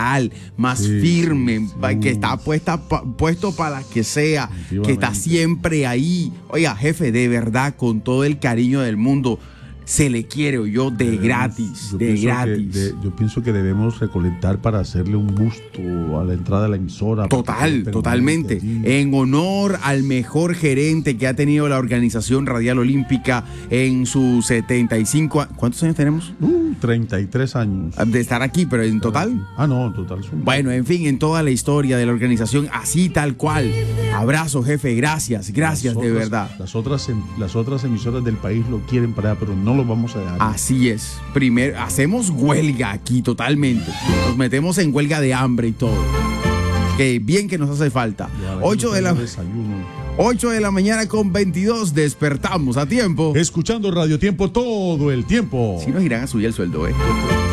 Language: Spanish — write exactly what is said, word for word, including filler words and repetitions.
leal, más Sí, firme, sí, pa- sí. que está puesta, pa- puesto para la que sea, que está siempre ahí. Oiga, jefe, de verdad, con todo el cariño del mundo, se le quiere, o yo, de Debemos- gratis, yo de pienso que gratis. de- yo pienso que debemos recolectar para hacerle un busto a la entrada de la emisora. para que Total, quede permanente totalmente. allí. En honor al mejor gerente que ha tenido la Organización Radial Olímpica en sus setenta y cinco a- ¿Cuántos años tenemos? Uh, treinta y tres años. De estar aquí, pero en total. Ah, no, en total. Son Bueno, en fin, en toda la historia de la organización, así tal cual. Abrazo, jefe, gracias, gracias Las de otras- verdad. Las otras, em- las otras emisoras del país lo quieren para allá, pero no lo vamos a dejar. Así es. Primero, hacemos huelga aquí totalmente. Nos metemos en huelga de hambre y todo. Que bien que nos hace falta. Ya, ocho de la, desayuno. ocho de la mañana con veintidós, despertamos a tiempo. Escuchando Radio Tiempo todo el tiempo. Si nos irán a subir el sueldo, ¿eh?